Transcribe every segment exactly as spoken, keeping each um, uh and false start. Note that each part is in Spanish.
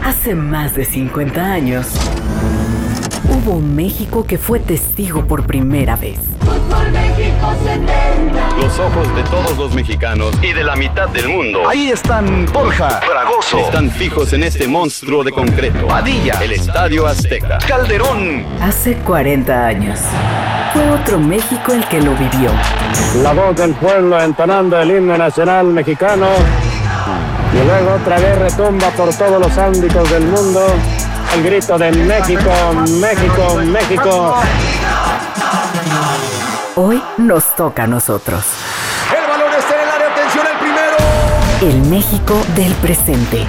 Hace más de cincuenta años, hubo un México que fue testigo por primera vez. Fútbol México setenta. Los ojos de todos los mexicanos y de la mitad del mundo. Ahí están Borja, Fragoso. Están fijos en este monstruo de concreto. Padilla. El Estadio Azteca. Calderón. Hace cuarenta años, fue otro México el que lo vivió. La voz del pueblo entonando el himno nacional mexicano. Y luego otra vez retumba por todos los ámbitos del mundo el grito de México, México, México. Hoy nos toca a nosotros. El balón está en el área, atención al primero. El México del presente.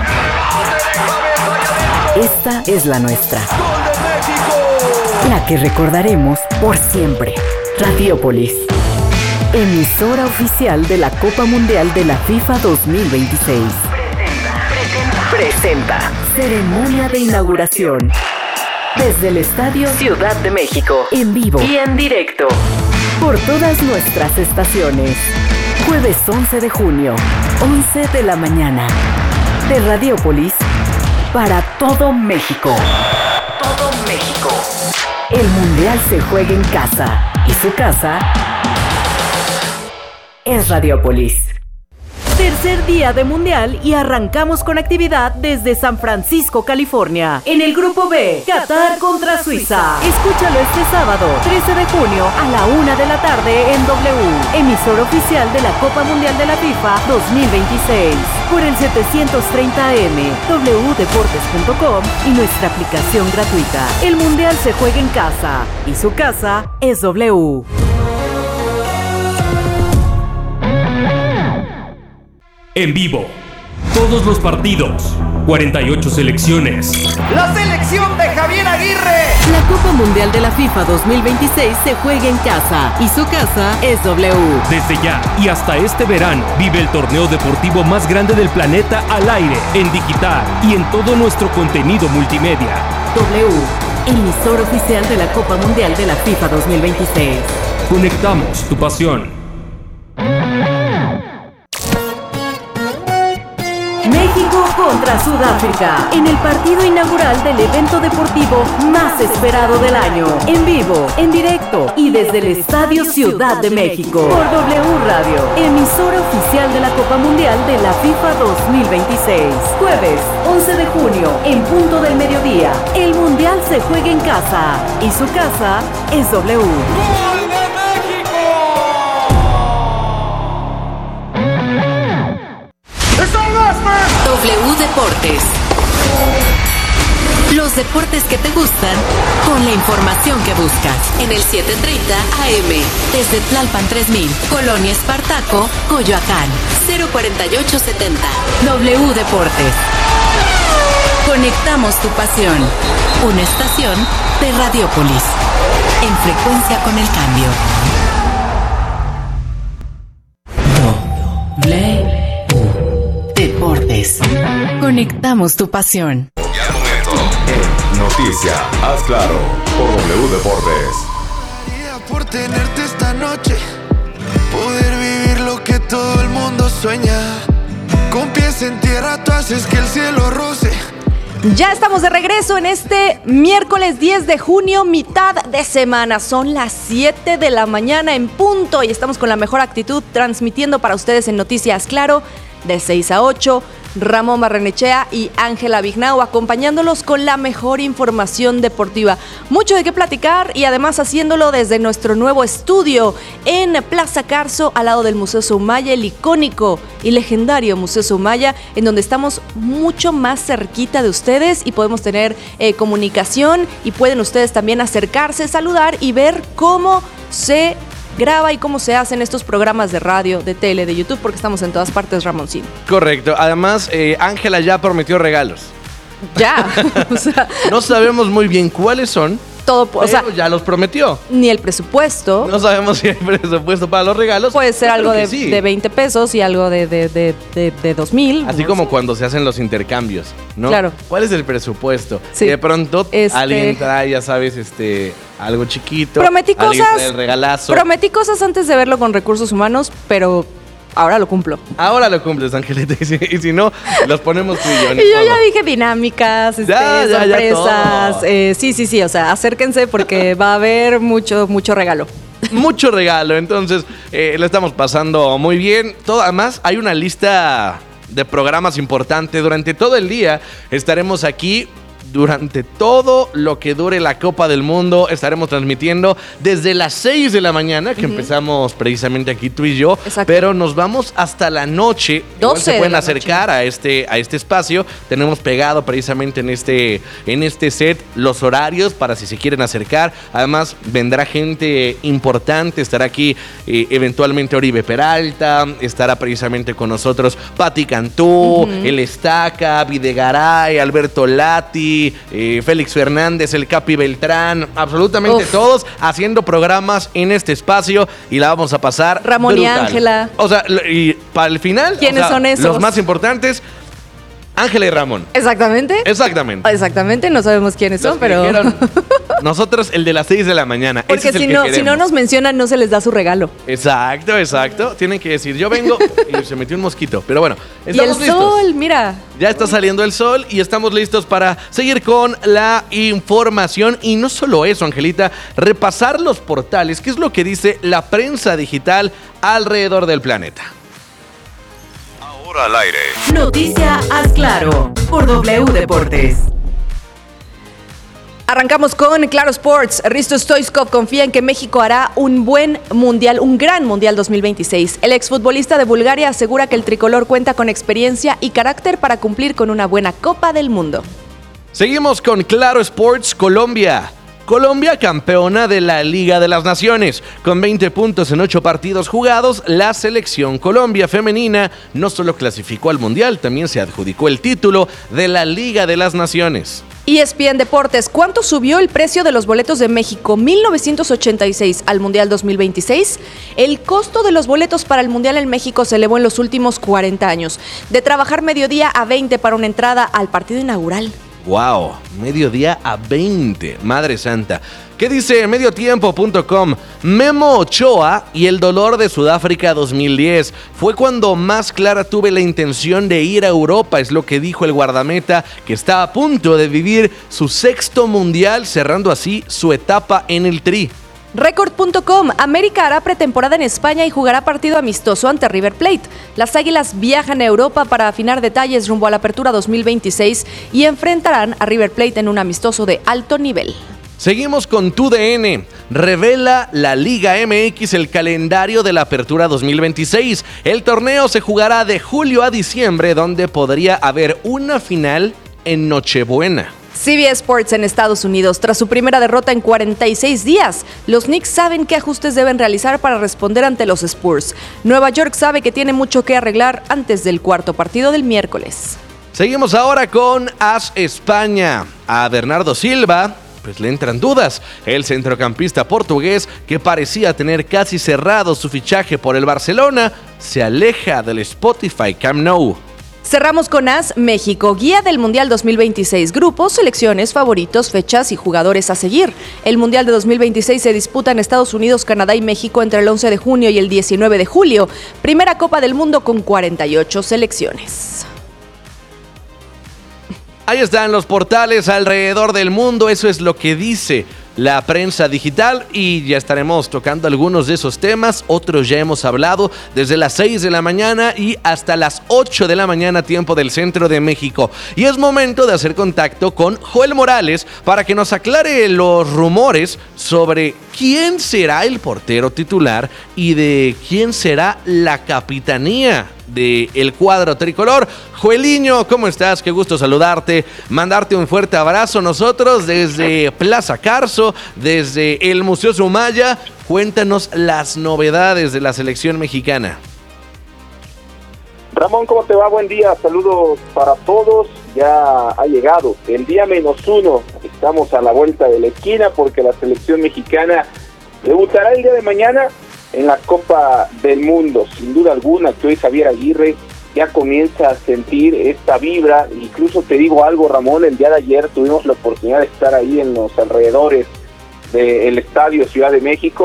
Esta es la nuestra. ¡Gol de México! La que recordaremos por siempre. Radiópolis, emisora oficial de la Copa Mundial de la FIFA dos mil veintiséis. Presenta, presenta, presenta. Ceremonia de inauguración. Desde el Estadio Ciudad de México. En vivo y en directo. Por todas nuestras estaciones. Jueves once de junio, once de la mañana. De Radiópolis para todo México. Todo México. El Mundial se juega en casa. Y su casa es Radiópolis. Tercer día de Mundial y arrancamos con actividad desde San Francisco, California. En el Grupo B, Qatar contra Suiza. Escúchalo este sábado, trece de junio, a la una de la tarde en W, emisora oficial de la Copa Mundial de la FIFA dos mil veintiséis. Por el setecientos treinta A M, w deportes punto com y nuestra aplicación gratuita. El Mundial se juega en casa y su casa es W. En vivo, todos los partidos, cuarenta y ocho selecciones. La selección de Javier Aguirre. La Copa Mundial de la FIFA dos mil veintiséis se juega en casa y su casa es W. Desde ya y hasta este verano, vive el torneo deportivo más grande del planeta al aire, en digital y en todo nuestro contenido multimedia. W, emisor oficial de la Copa Mundial de la FIFA dos mil veintiséis. Conectamos tu pasión. México contra Sudáfrica, en el partido inaugural del evento deportivo más esperado del año. En vivo, en directo y desde el Estadio Ciudad de México. Por W Radio, emisora oficial de la Copa Mundial de la FIFA dos mil veintiséis. Jueves, once de junio, en punto del mediodía. El Mundial se juega en casa y su casa es W. ¡Gol de México! W Deportes. Los deportes que te gustan con la información que buscas. En el setecientos treinta A M. Desde Tlalpan tres mil, Colonia Espartaco, Coyoacán. cero cuarenta y ocho setenta. W Deportes. Conectamos tu pasión. Una estación de Radiópolis. En frecuencia con el cambio. W Deportes. Conectamos tu pasión. Y al momento, en Noticia, haz claro, por W Deportes. Por tenerte esta noche, poder vivir lo que todo el mundo sueña. Con pies en tierra tú haces que el cielo roce. Ya estamos de regreso en este miércoles diez de junio, mitad de semana. Son las siete de la mañana en punto y estamos con la mejor actitud transmitiendo para ustedes en Noticias Claro de seis a ocho. Ramón Barrenechea y Ángela Vignau acompañándolos con la mejor información deportiva. Mucho de qué platicar y además haciéndolo desde nuestro nuevo estudio en Plaza Carso, al lado del Museo Soumaya, el icónico y legendario Museo Soumaya, en donde estamos mucho más cerquita de ustedes y podemos tener eh, comunicación y pueden ustedes también acercarse, saludar y ver cómo se graba y cómo se hacen estos programas de radio, de tele, de YouTube, porque estamos en todas partes, Ramoncín. Correcto. Además, Ángela eh, ya prometió regalos. Ya. O sea, no sabemos muy bien cuáles son. Todo, o sea, ya los prometió. Ni el presupuesto. No sabemos si hay presupuesto para los regalos. Puede ser algo de, sí. de veinte pesos y algo de, de, de, de, de dos mil. Así como sé. Cuando se hacen los intercambios, ¿no? Claro. ¿Cuál es el presupuesto? Sí. Y de pronto este... alguien trae, ya sabes, este... algo chiquito. Prometí cosas. El regalazo. Prometí cosas antes de verlo con Recursos Humanos, pero ahora lo cumplo. Ahora lo cumples, Angelita. Y si, y si no, los ponemos tú y yo. Y yo todo. Ya dije dinámicas, este, ya, ya, sorpresas. Ya eh, sí, sí, sí. O sea, acérquense porque va a haber mucho, mucho regalo. Mucho regalo. Entonces, eh, lo estamos pasando muy bien. Todo, además, hay una lista de programas importantes. Durante todo el día estaremos aquí. Durante todo lo que dure la Copa del Mundo estaremos transmitiendo desde las seis de la mañana, que uh-huh. empezamos precisamente aquí tú y yo. Exacto. Pero nos vamos hasta la noche. Igual se pueden acercar a este, a este espacio. Tenemos pegado precisamente en este, en este set los horarios para si se quieren acercar. Además, vendrá gente importante. Estará aquí eh, eventualmente Oribe Peralta. Estará precisamente con nosotros Pati Cantú, uh-huh. El Estaca, Videgaray, Alberto Lati, Eh, Félix Fernández, el Capi Beltrán, absolutamente Uf. todos haciendo programas en este espacio y la vamos a pasar Ramón brutal. Y Ángela. O sea, y para el final, ¿quiénes o sea, son esos? Los más importantes, Ángela y Ramón. Exactamente. Exactamente. Exactamente, no sabemos quiénes los son, pero dijeron, nosotros el de las seis de la mañana. Porque ese es si el no, que si no nos mencionan, no se les da su regalo. Exacto, exacto. Tienen que decir, yo vengo y se metió un mosquito. Pero bueno, estamos y el listos. sol, mira. Ya está saliendo el sol y estamos listos para seguir con la información. Y no solo eso, Angelita, repasar los portales, qué es lo que dice la prensa digital alrededor del planeta. Ahora al aire. Noticia Haz Claro por W Deportes. Arrancamos con Claro Sports. Risto Stoichkov confía en que México hará un buen mundial, un gran mundial dos mil veintiséis. El exfutbolista de Bulgaria asegura que el tricolor cuenta con experiencia y carácter para cumplir con una buena Copa del Mundo. Seguimos con Claro Sports Colombia. Colombia campeona de la Liga de las Naciones. Con veinte puntos en ocho partidos jugados, la selección Colombia femenina no solo clasificó al Mundial, también se adjudicó el título de la Liga de las Naciones. E S P N Deportes, ¿cuánto subió el precio de los boletos de México mil novecientos ochenta y seis al Mundial dos mil veintiséis? El costo de los boletos para el Mundial en México se elevó en los últimos cuarenta años, de trabajar mediodía a veinte para una entrada al partido inaugural. ¡Wow! Mediodía a veinte. Madre santa. ¿Qué dice mediotiempo punto com? Memo Ochoa y el dolor de Sudáfrica dos mil diez. Fue cuando más clara tuve la intención de ir a Europa, es lo que dijo el guardameta, que está a punto de vivir su sexto mundial, cerrando así su etapa en el Tri. Record punto com, América hará pretemporada en España y jugará partido amistoso ante River Plate. Las Águilas viajan a Europa para afinar detalles rumbo a la apertura dos mil veintiséis y enfrentarán a River Plate en un amistoso de alto nivel. Seguimos con Tu D N. Revela la Liga M X el calendario de la apertura dos mil veintiséis. El torneo se jugará de julio a diciembre, donde podría haber una final en Nochebuena. C B S Sports en Estados Unidos. Tras su primera derrota en cuarenta y seis días, los Knicks saben qué ajustes deben realizar para responder ante los Spurs. Nueva York sabe que tiene mucho que arreglar antes del cuarto partido del miércoles. Seguimos ahora con AS España. A Bernardo Silva pues le entran dudas. El centrocampista portugués, que parecía tener casi cerrado su fichaje por el Barcelona, se aleja del Spotify Camp Nou. Cerramos con AS México, guía del Mundial dos mil veintiséis, grupos, selecciones, favoritos, fechas y jugadores a seguir. El Mundial de dos mil veintiséis se disputa en Estados Unidos, Canadá y México entre el once de junio y el diecinueve de julio. Primera Copa del Mundo con cuarenta y ocho selecciones. Ahí están los portales alrededor del mundo, eso es lo que dice la prensa digital y ya estaremos tocando algunos de esos temas, otros ya hemos hablado desde las seis de la mañana y hasta las ocho de la mañana, tiempo del centro de México. Y es momento de hacer contacto con Joel Morales para que nos aclare los rumores sobre quién será el portero titular y de quién será la capitanía del cuadro tricolor. Joeliño, ¿cómo estás? Qué gusto saludarte, mandarte un fuerte abrazo. Nosotros desde Plaza Carso, desde el Museo Sumaya, cuéntanos las novedades de la selección mexicana. Ramón, ¿cómo te va? Buen día, saludos para todos. Ya ha llegado el día menos uno, estamos a la vuelta de la esquina porque la selección mexicana debutará el día de mañana en la Copa del Mundo. Sin duda alguna que hoy Javier Aguirre ya comienza a sentir esta vibra. Incluso te digo algo, Ramón, el día de ayer tuvimos la oportunidad de estar ahí en los alrededores del Estadio Ciudad de México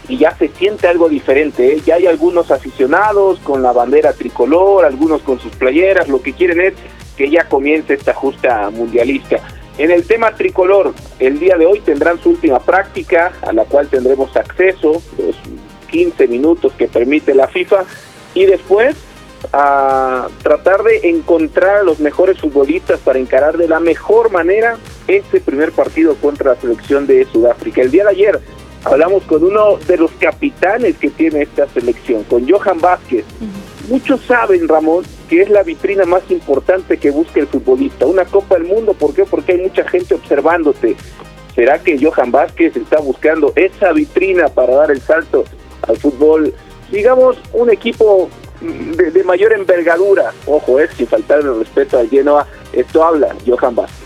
y ya se siente algo diferente, ¿eh? Ya hay algunos aficionados con la bandera tricolor, algunos con sus playeras, lo que quieren es que ya comience esta justa mundialista. En el tema tricolor, el día de hoy tendrán su última práctica, a la cual tendremos acceso, los quince minutos que permite la FIFA, y después a tratar de encontrar a los mejores futbolistas para encarar de la mejor manera este primer partido contra la selección de Sudáfrica. El día de ayer hablamos con uno de los capitanes que tiene esta selección, con Johan Vázquez. Uh-huh. Muchos saben, Ramón, que es la vitrina más importante que busca el futbolista, una Copa del Mundo. ¿Por qué? Porque hay mucha gente observándote. ¿Será que Johan Vázquez está buscando esa vitrina para dar el salto al fútbol? Digamos, un equipo de, de mayor envergadura. Ojo, es sin faltar el respeto al Genoa. Esto habla Johan Vázquez.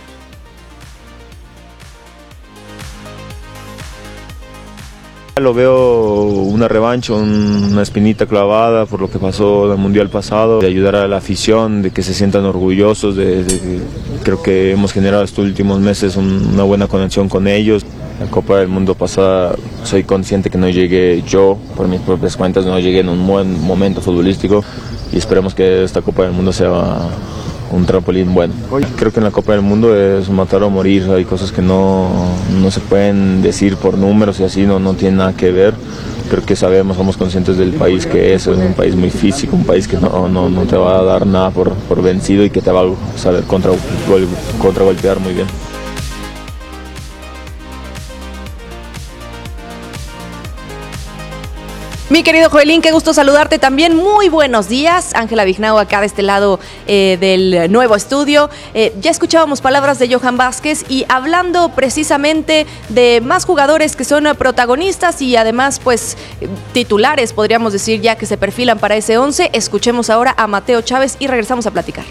Lo veo una revancha, una espinita clavada por lo que pasó en el Mundial pasado, de ayudar a la afición, de que se sientan orgullosos, de, de, creo que hemos generado estos últimos meses un, una buena conexión con ellos. La Copa del Mundo pasada soy consciente que no llegué yo, por mis propias cuentas, no llegué en un buen momento futbolístico y esperemos que esta Copa del Mundo sea un trampolín bueno. Creo que en la Copa del Mundo es matar o morir, hay cosas que no, no se pueden decir por números y así, no, no tiene nada que ver. Creo que sabemos, somos conscientes del país que es, es un país muy físico, un país que no, no, no te va a dar nada por, por vencido y que te va a saber contra, contra golpear muy bien. Mi querido Joelín, qué gusto saludarte también. Muy buenos días. Ángela Vignau acá de este lado eh, del nuevo estudio. Eh, ya escuchábamos palabras de Johan Vázquez y hablando precisamente de más jugadores que son protagonistas y además pues titulares, podríamos decir ya que se perfilan para ese once. Escuchemos ahora a Mateo Chávez y regresamos a platicar.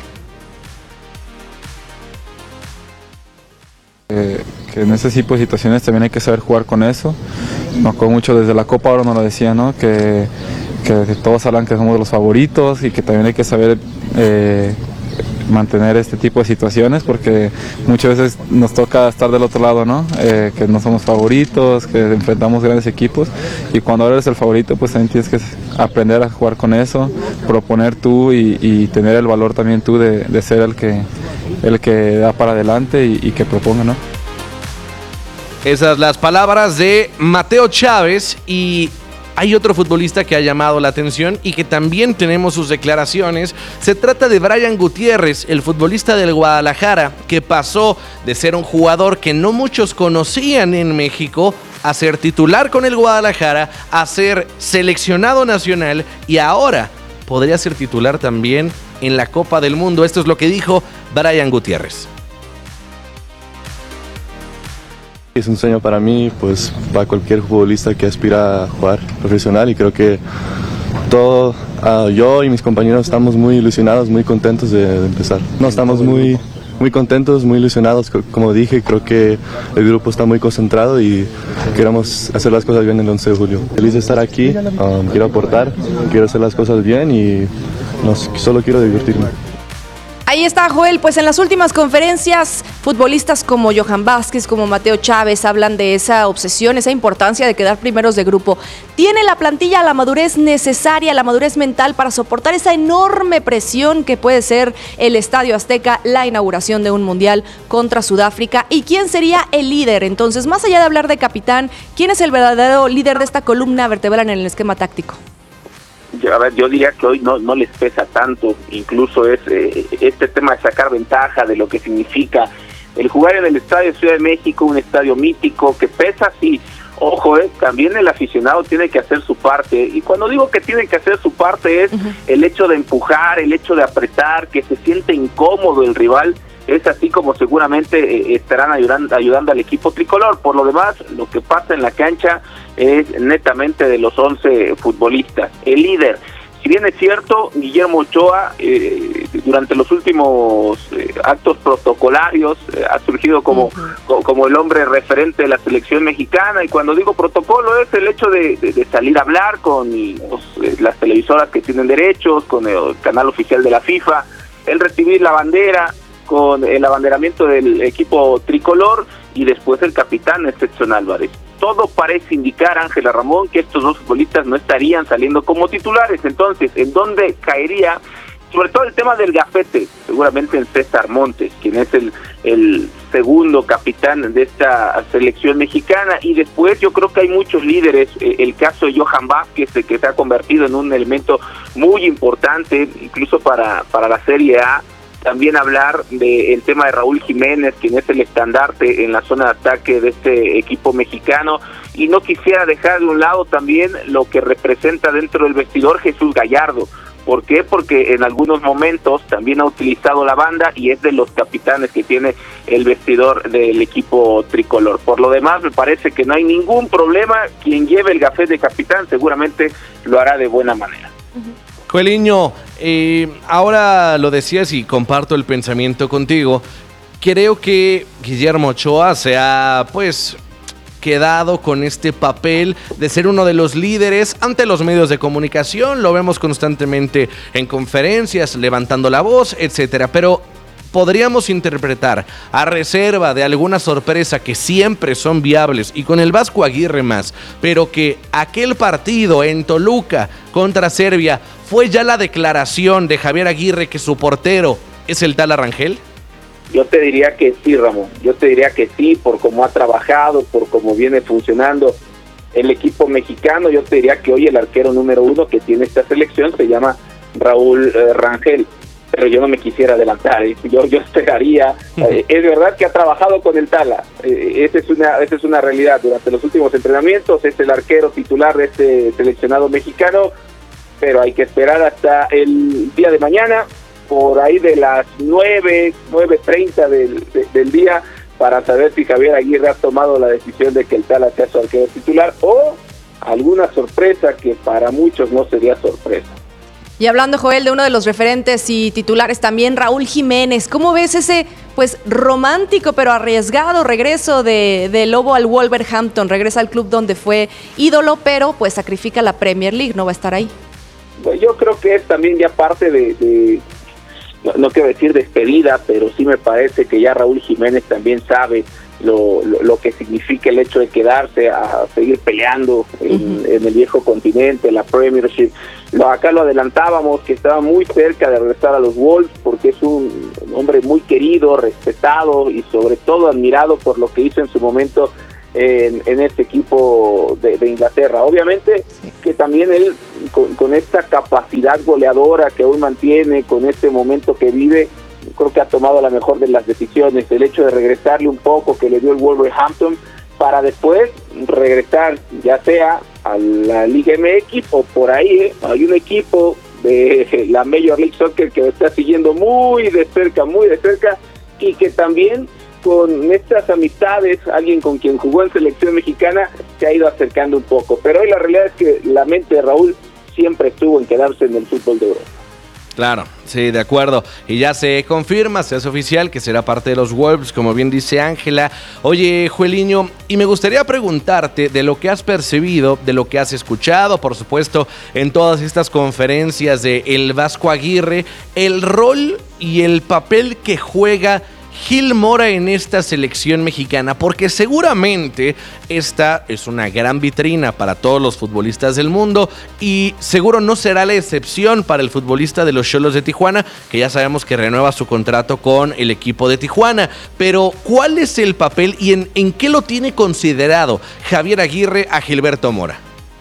Eh, que en ese tipo de situaciones también hay que saber jugar con eso. Me acuerdo mucho desde la Copa ahora nos lo decía, ¿no? Que, que todos hablan que somos los favoritos y que también hay que saber eh, mantener este tipo de situaciones porque muchas veces nos toca estar del otro lado, ¿no? Eh, que no somos favoritos, que enfrentamos grandes equipos y cuando eres el favorito pues también tienes que aprender a jugar con eso, proponer tú y, y tener el valor también tú de, de ser el que, el que da para adelante y, y que proponga, ¿no? Esas las palabras de Mateo Chávez y hay otro futbolista que ha llamado la atención y que también tenemos sus declaraciones. Se trata de Brian Gutiérrez, el futbolista del Guadalajara, que pasó de ser un jugador que no muchos conocían en México a ser titular con el Guadalajara, a ser seleccionado nacional y ahora podría ser titular también en la Copa del Mundo. Esto es lo que dijo Brian Gutiérrez. Es un sueño para mí, pues para cualquier futbolista que aspira a jugar profesional y creo que todo, uh, yo y mis compañeros estamos muy ilusionados, muy contentos de, de empezar. No, estamos muy, muy contentos, muy ilusionados, como dije, creo que el grupo está muy concentrado y queremos hacer las cosas bien el once de julio. Feliz de estar aquí, um, quiero aportar, quiero hacer las cosas bien y no, solo quiero divertirme. Ahí está, Joel, pues en las últimas conferencias, futbolistas como Johan Vázquez, como Mateo Chávez, hablan de esa obsesión, esa importancia de quedar primeros de grupo. ¿Tiene la plantilla la madurez necesaria, la madurez mental para soportar esa enorme presión que puede ser el Estadio Azteca, la inauguración de un mundial contra Sudáfrica? ¿Y quién sería el líder? Entonces, más allá de hablar de capitán, ¿quién es el verdadero líder de esta columna vertebral en el esquema táctico? Yo, a ver, yo diría que hoy no, no les pesa tanto, incluso es eh, este tema de sacar ventaja de lo que significa el jugar en el Estadio Ciudad de México, un estadio mítico que pesa, sí. Ojo, eh, también el aficionado tiene que hacer su parte, y cuando digo que tiene que hacer su parte es uh-huh. el hecho de empujar, el hecho de apretar, que se siente incómodo el rival. Es así como seguramente eh, estarán ayudando, ayudando al equipo tricolor. Por lo demás, lo que pasa en la cancha es netamente de los once futbolistas. El líder, si bien es cierto, Guillermo Ochoa, eh, durante los últimos eh, actos protocolarios, eh, ha surgido como, uh-huh. co- como el hombre referente de la selección mexicana, y cuando digo protocolo es el hecho de, de, de salir a hablar con los, eh, las televisoras que tienen derechos, con el canal oficial de la FIFA, el recibir la bandera, con el abanderamiento del equipo tricolor y después el capitán Edson Álvarez. todo parece indicar, Ángela Ramón, que estos dos futbolistas no estarían saliendo como titulares. Entonces, ¿en dónde caería? Sobre todo el tema del gafete, seguramente en César Montes, quien es el, el segundo capitán de esta selección mexicana, y después yo creo que hay muchos líderes, eh, el caso de Johan Vázquez, que se ha convertido en un elemento muy importante, incluso para, para la Serie A. También hablar del tema de Raúl Jiménez, quien es el estandarte en la zona de ataque de este equipo mexicano, y no quisiera dejar de un lado también lo que representa dentro del vestidor Jesús Gallardo. ¿Por qué? Porque en algunos momentos también ha utilizado la banda y es de los capitanes que tiene el vestidor del equipo tricolor. Por lo demás, me parece que no hay ningún problema. Quien lleve el gafete de capitán seguramente lo hará de buena manera. Joeliño, eh, ahora lo decías y comparto el pensamiento contigo. Creo que Guillermo Ochoa se ha, pues, quedado con este papel de ser uno de los líderes ante los medios de comunicación. Lo vemos constantemente en conferencias, levantando la voz, etcétera. Pero podríamos interpretar, a reserva de alguna sorpresa que siempre son viables y con el Vasco Aguirre más, pero que aquel partido en Toluca contra Serbia fue ya la declaración de Javier Aguirre que su portero es el tal Rangel. Yo te diría que sí, Ramón, yo te diría que sí, por cómo ha trabajado, por cómo viene funcionando el equipo mexicano. Yo te diría que hoy el arquero número uno que tiene esta selección se llama Raúl eh, Rangel, pero yo no me quisiera adelantar, ¿eh? yo yo esperaría, eh, es verdad que ha trabajado con el Tala, eh, esa es una esa es una realidad. Durante los últimos entrenamientos es el arquero titular de este seleccionado mexicano, pero hay que esperar hasta el día de mañana, por ahí de las nueve, nueve treinta del, de, del día, para saber si Javier Aguirre ha tomado la decisión de que el Tala sea su arquero titular o alguna sorpresa que para muchos no sería sorpresa. Y hablando, Joel, de uno de los referentes y titulares también, Raúl Jiménez, ¿cómo ves ese pues romántico pero arriesgado regreso de, de Lobo al Wolverhampton? Regresa al club donde fue ídolo, pero pues sacrifica la Premier League, no va a estar ahí. Yo creo que es también ya parte de... de No, no quiero decir despedida, pero sí me parece que ya Raúl Jiménez también sabe lo, lo, lo que significa el hecho de quedarse a seguir peleando en, uh-huh. en el viejo continente, la Premiership. Lo, acá lo adelantábamos, que estaba muy cerca de regresar a los Wolves, porque es un hombre muy querido, respetado y sobre todo admirado por lo que hizo en su momento en, en este equipo de, de Inglaterra. Obviamente que también él, con, con esta capacidad goleadora que hoy mantiene, con este momento que vive, creo que ha tomado la mejor de las decisiones, el hecho de regresarle un poco que le dio el Wolverhampton, para después regresar ya sea a la Liga M X o por ahí, ¿eh? Hay un equipo de la Major League Soccer que lo está siguiendo muy de cerca, muy de cerca, y que también con estas amistades, alguien con quien jugó en selección mexicana, se ha ido acercando un poco. Pero hoy la realidad es que la mente de Raúl siempre estuvo en quedarse en el fútbol de Europa. Claro, sí, de acuerdo. Y ya se confirma, se hace oficial que será parte de los Wolves, como bien dice Ángela. Oye, Joeliño, y me gustaría preguntarte de lo que has percibido, de lo que has escuchado, por supuesto, en todas estas conferencias de el Vasco Aguirre, el rol y el papel que juega Gil Mora en esta selección mexicana, porque seguramente esta es una gran vitrina para todos los futbolistas del mundo y seguro no será la excepción para el futbolista de los Xolos de Tijuana, que ya sabemos que renueva su contrato con el equipo de Tijuana. Pero ¿cuál es el papel y en, en qué lo tiene considerado Javier Aguirre a Gilberto Mora?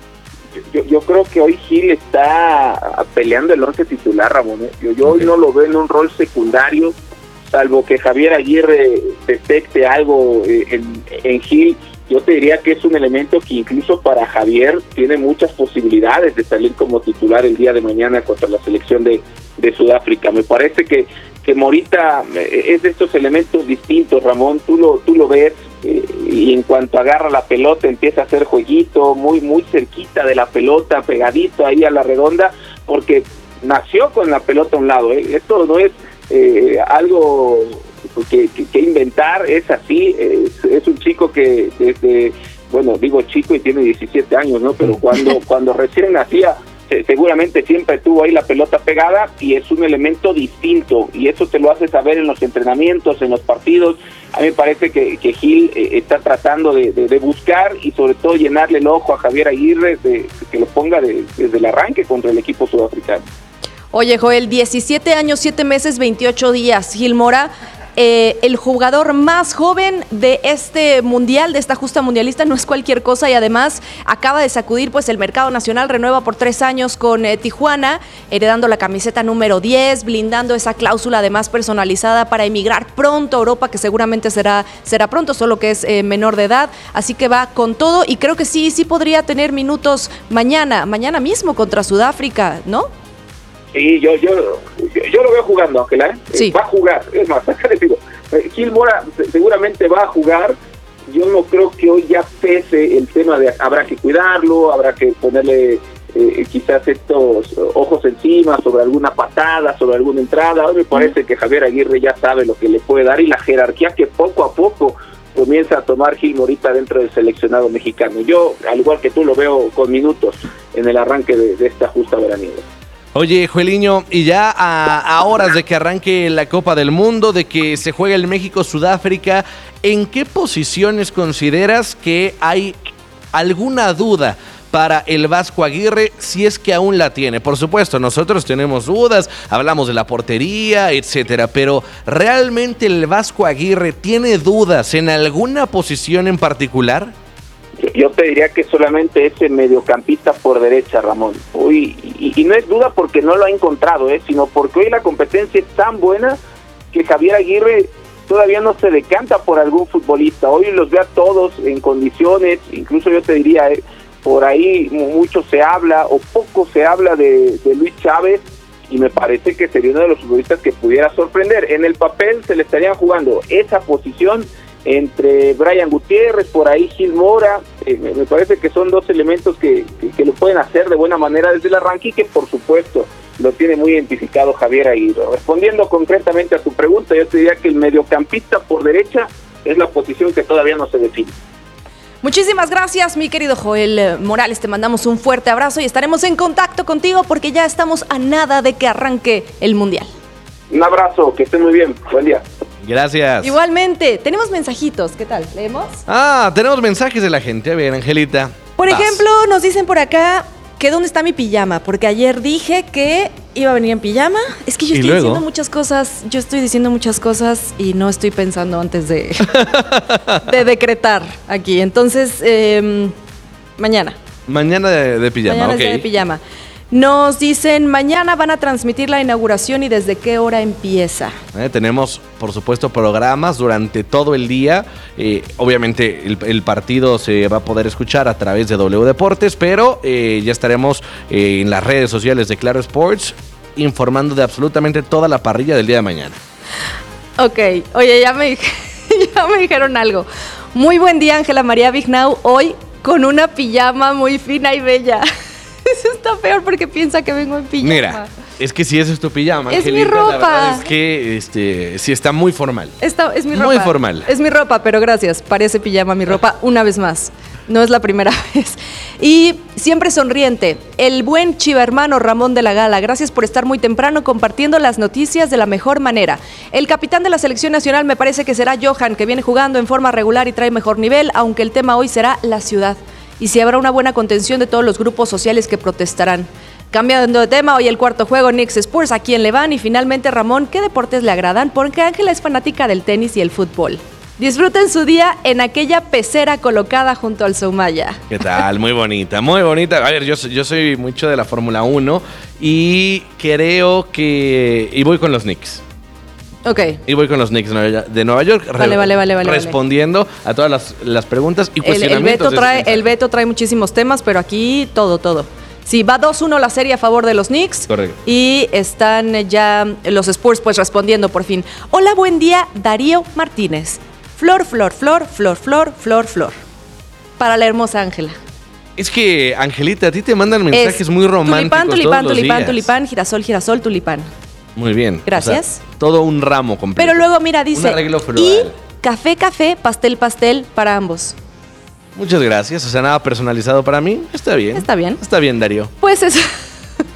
Yo, yo creo que hoy Gil está peleando el once titular, Ramón. Yo, yo okay. hoy no lo veo en un rol secundario, salvo que Javier Aguirre detecte algo en, en Gil. Yo te diría que es un elemento que incluso para Javier tiene muchas posibilidades de salir como titular el día de mañana contra la selección de, de Sudáfrica. Me parece que, que Morita es de estos elementos distintos, Ramón. Tú lo, tú lo ves eh, y en cuanto agarra la pelota empieza a hacer jueguito, muy, muy cerquita de la pelota, pegadito ahí a la redonda, porque nació con la pelota a un lado. ¿eh? Esto no es Eh, algo que, que, que inventar, es así. Es, es un chico que desde, bueno, digo chico y tiene diecisiete años, ¿no? Pero cuando cuando recién nacía se, seguramente siempre tuvo ahí la pelota pegada y es un elemento distinto y eso te lo hace saber en los entrenamientos, en los partidos. A mí me parece que, que Gil eh, está tratando de, de, de buscar y sobre todo llenarle el ojo a Javier Aguirre de, de que lo ponga de, desde el arranque contra el equipo sudafricano. Oye, Joel, diecisiete años, siete meses, veintiocho días. Gil Mora, eh, el jugador más joven de este mundial, de esta justa mundialista, no es cualquier cosa y además acaba de sacudir pues el mercado nacional, renueva por tres años con eh, Tijuana, heredando la camiseta número diez, blindando esa cláusula además personalizada para emigrar pronto a Europa, que seguramente será, será pronto, solo que es eh, menor de edad, así que va con todo y creo que sí, sí podría tener minutos mañana, mañana mismo contra Sudáfrica, ¿no? Sí, yo, yo, yo, yo lo veo jugando, Ángela, ¿eh? Sí. Va a jugar, es más, acá les digo, Gil Mora seguramente va a jugar, yo no creo que hoy ya pese el tema de habrá que cuidarlo, habrá que ponerle eh, quizás estos ojos encima sobre alguna patada, sobre alguna entrada. Hoy me parece que Javier Aguirre ya sabe lo que le puede dar y la jerarquía que poco a poco comienza a tomar Gil Morita dentro del seleccionado mexicano. Yo, al igual que tú, lo veo con minutos en el arranque de, de esta justa veraniega. Oye, Joeliño, y ya a, a horas de que arranque la Copa del Mundo, de que se juegue el México-Sudáfrica, ¿en qué posiciones consideras que hay alguna duda para el Vasco Aguirre, si es que aún la tiene? Por supuesto, nosotros tenemos dudas, hablamos de la portería, etcétera, pero ¿realmente el Vasco Aguirre tiene dudas en alguna posición en particular? Yo te diría que solamente ese mediocampista por derecha, Ramón. Hoy, y, y no es duda porque no lo ha encontrado, ¿eh? sino porque hoy la competencia es tan buena que Javier Aguirre todavía no se decanta por algún futbolista. Hoy los ve a todos en condiciones, incluso yo te diría, eh, por ahí mucho se habla o poco se habla de, de Luis Chávez, y me parece que sería uno de los futbolistas que pudiera sorprender. En el papel se le estarían jugando esa posición entre Brian Gutiérrez, por ahí Gil Mora. eh, me parece que son dos elementos que, que, que lo pueden hacer de buena manera desde el arranque y que por supuesto lo tiene muy identificado Javier Aguirre. Respondiendo concretamente a tu pregunta, yo te diría que el mediocampista por derecha es la posición que todavía no se define. Muchísimas gracias, mi querido Joel Morales, te mandamos un fuerte abrazo y estaremos en contacto contigo porque ya estamos a nada de que arranque el Mundial. Un abrazo, que estén muy bien, buen día. Gracias. Igualmente, tenemos mensajitos, ¿qué tal? ¿Leemos? Ah, tenemos mensajes de la gente. A ver, Angelita. Por vas. ejemplo, nos dicen por acá que dónde está mi pijama, porque ayer dije que iba a venir en pijama. Es que yo estoy luego? diciendo muchas cosas, yo estoy diciendo muchas cosas y no estoy pensando antes de, de decretar aquí. Entonces, eh, mañana. Mañana de, de pijama, Mañana ok. es día de pijama. Nos dicen, mañana van a transmitir la inauguración y desde qué hora empieza. Eh, tenemos, por supuesto, programas durante todo el día. Eh, obviamente el, el partido se va a poder escuchar a través de W Deportes, pero eh, ya estaremos eh, en las redes sociales de Claro Sports informando de absolutamente toda la parrilla del día de mañana. Ok, oye, ya me, ya me dijeron algo. Muy buen día, Ángela María Vignau, hoy con una pijama muy fina y bella. Eso está peor porque piensa que vengo en pijama. Mira, es que si esa es tu pijama, Es mi Angelita, ropa. la verdad es que este, sí está muy formal. Esta es mi ropa. Muy formal. Es mi ropa, pero gracias. Parece pijama mi ropa una vez más. No es la primera vez. Y siempre sonriente, el buen chiva hermano Ramón de la Gala. Gracias por estar muy temprano compartiendo las noticias de la mejor manera. El capitán de la selección nacional me parece que será Johan, que viene jugando en forma regular y trae mejor nivel, aunque el tema hoy será la ciudad. Y si habrá una buena contención de todos los grupos sociales que protestarán. Cambiando de tema, hoy el cuarto juego Knicks Spurs, ¿a quién le van? Y finalmente, Ramón, ¿qué deportes le agradan? Porque Ángela es fanática del tenis y el fútbol. Disfruten su día en aquella pecera colocada junto al Soumaya. ¿Qué tal? Muy bonita, muy bonita. A ver, yo, yo soy mucho de la Fórmula uno y creo que... Y voy con los Knicks. Ok. Y voy con los Knicks de Nueva York. Vale, vale, vale, vale. Respondiendo a todas las, las preguntas y El, el, cuestionamientos. Beto trae, el Beto trae muchísimos temas, pero aquí todo, todo. Sí, va dos uno la serie a favor de los Knicks. Correcto. Y están ya los Spurs pues respondiendo por fin. Hola, buen día, Darío Martínez. Flor, flor, flor, flor, flor, flor, flor. Para la hermosa Ángela. Es que, Angelita, a ti te mandan mensajes Es muy románticos tulipán, tulipán, todos los tulipán, días. tulipán, girasol, girasol, tulipán. Muy bien. Gracias. O sea, todo un ramo completo. Pero luego, mira, dice, Un arreglo floral. y café, café, pastel, pastel para ambos. Muchas gracias. O sea, nada personalizado para mí. Está bien. Está bien. Está bien, Darío. Pues eso,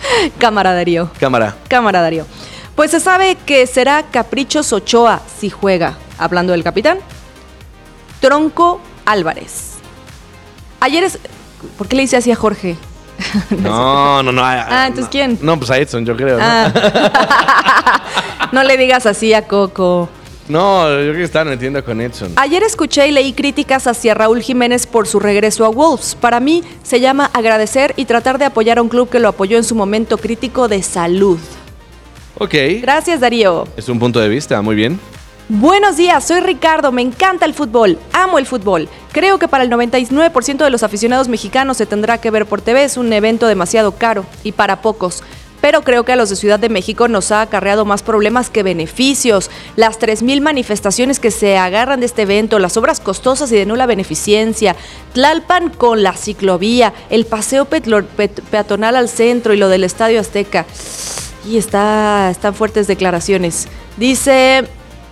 Cámara, Darío. Cámara. Cámara, Darío. Pues se sabe que será Caprichos Ochoa si juega. Hablando del capitán. Tronco Álvarez. Ayer es... ¿Por qué le hice así a Jorge? No, no, no. Ah, ¿entonces no, quién? No, pues a Edson, yo creo. ¿no? Ah. No le digas así a Coco. No, yo creo que estaba metiendo con Edson. Ayer escuché y leí críticas hacia Raúl Jiménez por su regreso a Wolves. Para mí se llama agradecer y tratar de apoyar a un club que lo apoyó en su momento crítico de salud. Ok. Gracias, Darío. Es un punto de vista, muy bien. Buenos días, soy Ricardo, me encanta el fútbol, amo el fútbol. Creo que para el noventa y nueve por ciento de los aficionados mexicanos se tendrá que ver por T V, es un evento demasiado caro y para pocos. Pero creo que a los de Ciudad de México nos ha acarreado más problemas que beneficios. Las tres mil manifestaciones que se agarran de este evento, las obras costosas y de nula beneficencia, Tlalpan con la ciclovía, el paseo petlo- pet- peatonal al centro y lo del Estadio Azteca. Y está, están fuertes declaraciones. Dice...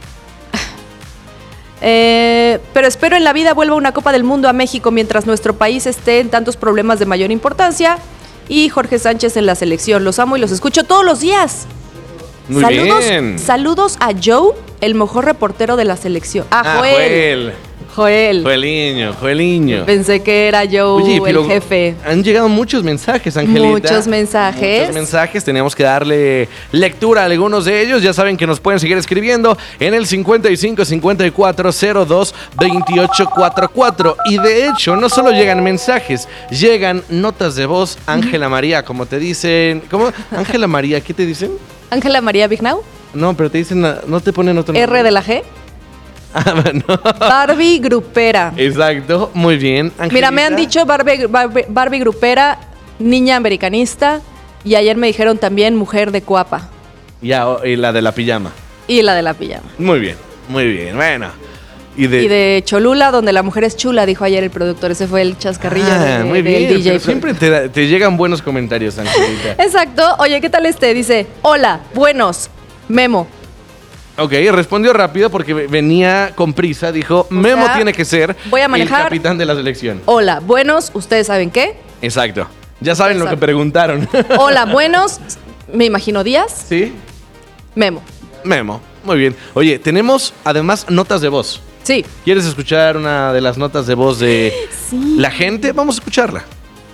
Eh, pero espero en la vida vuelva una Copa del Mundo a México mientras nuestro país esté en tantos problemas de mayor importancia. Y Jorge Sánchez en la selección. Los amo y los escucho todos los días. Muy saludos, bien. Saludos a Joe, el mejor reportero de la selección. Ah, Ah, Joel. Joel. Joel. Joeliño, Joeliño. Pensé que era Joe Oye, pero el jefe. han llegado muchos mensajes, Angelita. Muchos mensajes. Muchos mensajes. Tenemos que darle lectura a algunos de ellos. Ya saben que nos pueden seguir escribiendo en el cincuenta y cinco cincuenta y cuatro cero dos veintiocho cuarenta y cuatro. Y de hecho, no solo llegan mensajes, llegan notas de voz. Ángela María, como te dicen. ¿Cómo? Ángela María, ¿qué te dicen? Ángela María Bignau. No, pero te dicen, no te ponen otro nombre. R de la G. Ah, no. Barbie Grupera. Exacto, muy bien. Angelita. Mira, me han dicho Barbie, Barbie, Barbie Grupera, niña americanista, y ayer me dijeron también mujer de Coapa. Ya, o- y la de la pijama. Y la de la pijama. Muy bien, muy bien. Bueno. Y de, Y de Cholula, donde la mujer es chula, dijo ayer el productor. Ese fue el chascarrillo Ah, de- muy del bien. D J. Pero siempre te, da- te llegan buenos comentarios, Angelita. Exacto. Oye, ¿qué tal este? Dice, hola, buenos, Memo. Ok, respondió rápido porque ve- venía con prisa. Dijo, Memo sea, tiene que ser voy a manejar. el capitán de la selección. Hola, buenos, ¿ustedes saben qué? Exacto. Ya saben lo que Exacto. preguntaron. Hola, buenos, me imagino Díaz, ¿Sí? Memo. Memo. Muy bien. Oye, tenemos además notas de voz. Sí. ¿Quieres escuchar una de las notas de voz de Sí. la gente? Vamos a escucharla.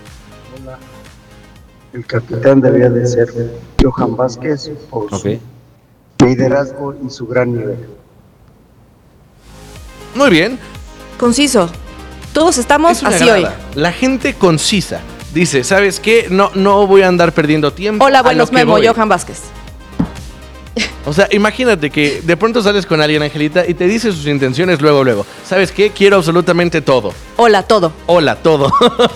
El capitán debía de ser Johan Vázquez por Ok. su liderazgo y su gran nivel. Muy bien. Conciso. Todos estamos Eso me así hoy. agrada. La gente concisa. Dice, ¿sabes qué? No, no voy a andar perdiendo tiempo. Hola, a lo buenos, que Memo, voy. Johan Vázquez. O sea, imagínate que de pronto sales con alguien, Angelita, y te dice sus intenciones luego, luego. ¿Sabes qué? Quiero absolutamente todo. Hola, todo. Hola, todo.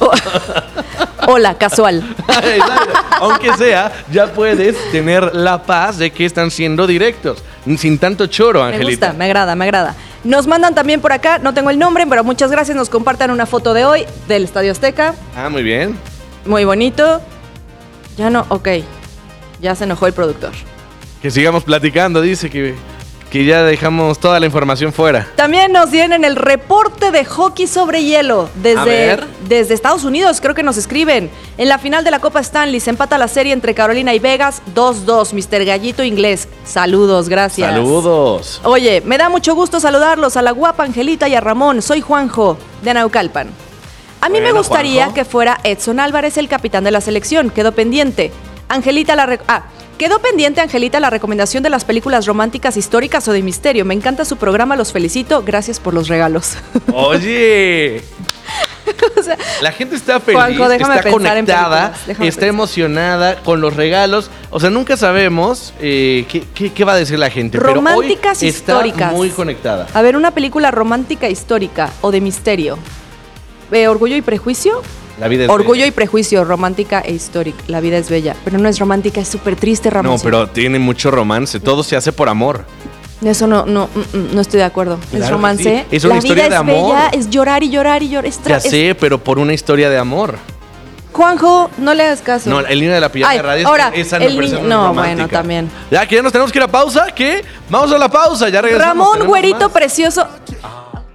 Hola, casual. Exacto. Aunque sea, ya puedes tener la paz de que están siendo directos. Sin tanto choro, Me Angelita. gusta, me agrada, me agrada. Nos mandan también por acá, no tengo el nombre, pero muchas gracias. Nos compartan una foto de hoy del Estadio Azteca. Ah, muy bien. Muy bonito. Ya no, ok. Ya se enojó el productor. Que sigamos platicando, dice que, que ya dejamos toda la información fuera. También nos tienen el reporte de hockey sobre hielo A desde, ver. desde Estados Unidos, creo que nos escriben. En la final de la Copa Stanley se empata la serie entre Carolina y Vegas dos dos, mister Gallito Inglés. Saludos, gracias. Saludos. Oye, me da mucho gusto saludarlos a la guapa Angelita y a Ramón. Soy Juanjo, de Naucalpan. A mí me Bueno, gustaría Juanjo. que fuera Edson Álvarez el capitán de la selección. Quedó pendiente. Angelita la... rec- Ah, quedó pendiente, Angelita, la recomendación de las películas románticas históricas o de misterio. Me encanta su programa, los felicito. Gracias por los regalos. Oye. O sea, La gente está feliz, Juanjo, déjame está pensar en conectada, películas, déjame está pensar. emocionada con los regalos. O sea, nunca sabemos eh, qué, qué- qué va a decir la gente. Románticas pero hoy históricas. Está muy conectada. A ver, una película romántica histórica o de misterio. Eh, ¿Orgullo y prejuicio? La vida es Orgullo bella. y prejuicio, romántica e histórica. La vida es bella. Pero no es romántica, es súper triste, Ramón. No, pero tiene mucho romance. Todo se hace por amor. Eso no, no, mm, mm, no estoy de acuerdo. Claro es que romance. sí. Es una la historia vida de es amor. bella, es llorar y llorar y llorar. Es tra- Ya es- sé, pero por una historia de amor. Juanjo, no le hagas caso. No, el niño de la pijama Ay, de radio. ahora, esa no el parece niño- una no, romántica. bueno, también. Ya que ya nos tenemos que ir a pausa, ¿qué? Vamos a la pausa, ya regresamos. Ramón, tenemos güerito más. precioso.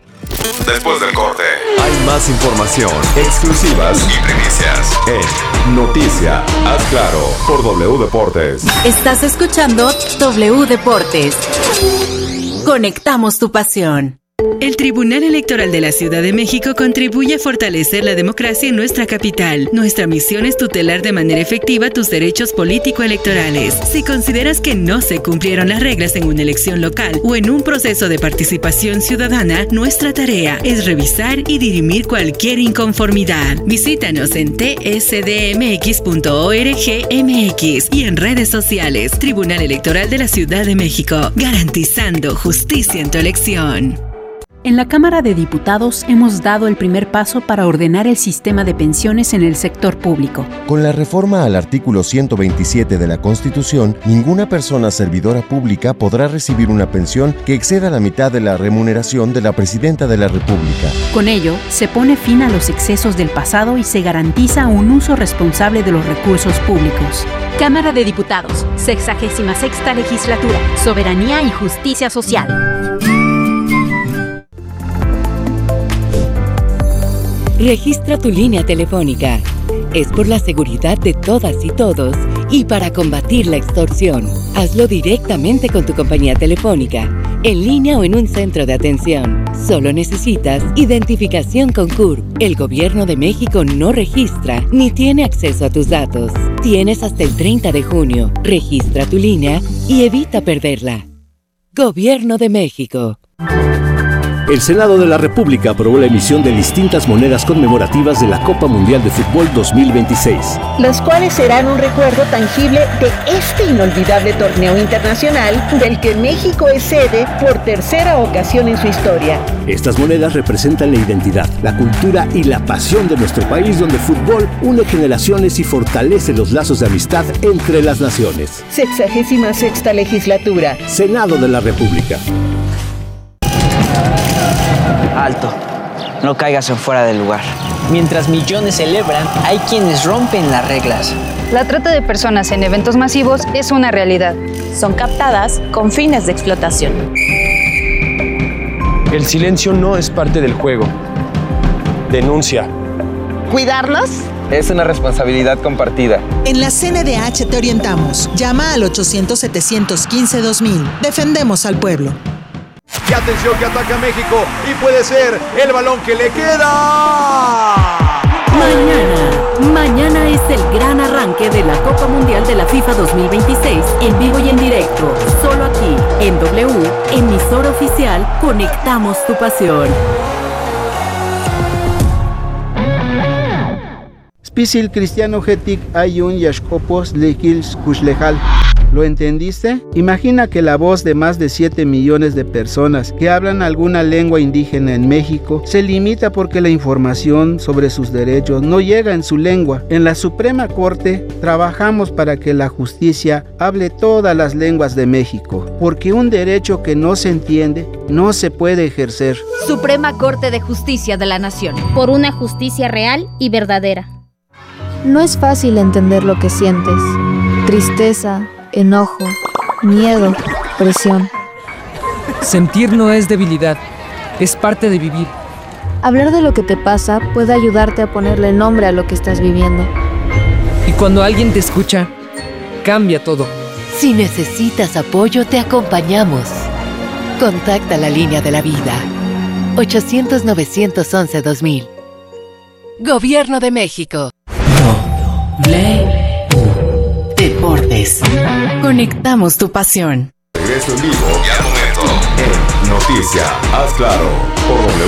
Después del corte, hay más información, exclusivas y primicias en Noticia, haz claro, por W Deportes. Estás escuchando W Deportes. Conectamos tu pasión. El Tribunal Electoral de la Ciudad de México contribuye a fortalecer la democracia en nuestra capital. Nuestra misión es tutelar de manera efectiva tus derechos político-electorales. Si consideras que no se cumplieron las reglas en una elección local o en un proceso de participación ciudadana, nuestra tarea es revisar y dirimir cualquier inconformidad. Visítanos en t s d m x punto org m x y en redes sociales. Tribunal Electoral de la Ciudad de México, garantizando justicia en tu elección. En la Cámara de Diputados hemos dado el primer paso para ordenar el sistema de pensiones en el sector público. Con la reforma al artículo ciento veintisiete de la Constitución, ninguna persona servidora pública podrá recibir una pensión que exceda la mitad de la remuneración de la Presidenta de la República. Con ello, se pone fin a los excesos del pasado y se garantiza un uso responsable de los recursos públicos. Cámara de Diputados, sexagésima sexta legislatura, soberanía y justicia social. Registra tu línea telefónica. Es por la seguridad de todas y todos y para combatir la extorsión. Hazlo directamente con tu compañía telefónica, en línea o en un centro de atención. Solo necesitas identificación con C U R P. El Gobierno de México no registra ni tiene acceso a tus datos. Tienes hasta el treinta de junio. Registra tu línea y evita perderla. Gobierno de México. El Senado de la República aprobó la emisión de distintas monedas conmemorativas de la Copa Mundial de Fútbol dos mil veintiséis. Las cuales serán un recuerdo tangible de este inolvidable torneo internacional del que México es sede por tercera ocasión en su historia. Estas monedas representan la identidad, la cultura y la pasión de nuestro país, donde el fútbol une generaciones y fortalece los lazos de amistad entre las naciones. Sexagésima sexta legislatura. Senado de la República. Alto, no caigas en fuera del lugar. Mientras millones celebran, hay quienes rompen las reglas. La trata de personas en eventos masivos es una realidad. Son captadas con fines de explotación. El silencio no es parte del juego. Denuncia. ¿Cuidarlos? Es una responsabilidad compartida. En la C N D H te orientamos. Llama al ochocientos, setecientos quince, dos mil. Defendemos al pueblo. Y atención que ataca México y puede ser el balón que le queda. Mañana, mañana es el gran arranque de la Copa Mundial de la FIFA dos mil veintiséis en vivo y en directo, solo aquí en W, emisora oficial, conectamos tu pasión. Spisil Cristiano Getik Ayun Yashkopos Lekils Kushlejal. ¿Lo entendiste? Imagina que la voz de más de siete millones de personas que hablan alguna lengua indígena en México se limita porque la información sobre sus derechos no llega en su lengua. En la Suprema Corte trabajamos para que la justicia hable todas las lenguas de México, porque un derecho que no se entiende no se puede ejercer. Suprema Corte de Justicia de la Nación. Por una justicia real y verdadera. No es fácil entender lo que sientes. Tristeza, enojo, miedo, presión. Sentir no es debilidad, es parte de vivir. Hablar de lo que te pasa puede ayudarte a ponerle nombre a lo que estás viviendo. Y cuando alguien te escucha, cambia todo. Si necesitas apoyo, te acompañamos. Contacta la línea de la vida. ochocientos, novecientos once, dos mil. Gobierno de México. W Deportes. Conectamos tu pasión. Regreso en vivo y al momento en Noticia, haz claro, por W.